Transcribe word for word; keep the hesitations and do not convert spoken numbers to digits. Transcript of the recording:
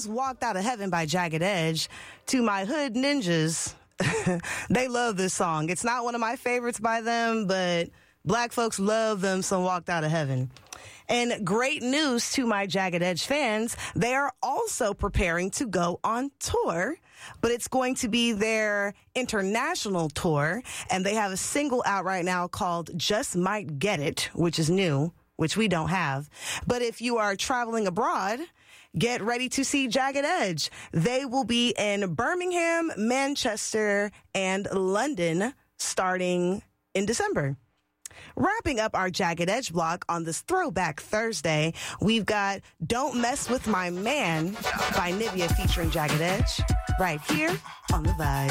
was Walked Out of Heaven by Jagged Edge. To my hood ninjas, they love this song. It's not one of my favorites by them, but black folks love them some Walked Out of Heaven. And great news to my Jagged Edge fans, they are also preparing to go on tour, but it's going to be their international tour, and they have a single out right now called Just Might Get It, which is new, which we don't have. But if you are traveling abroad, get ready to see Jagged Edge. They will be in Birmingham, Manchester, and London starting in December. Wrapping up our Jagged Edge block on this Throwback Thursday, we've got Don't Mess With My Man by Nivea featuring Jagged Edge right here on The Vibe.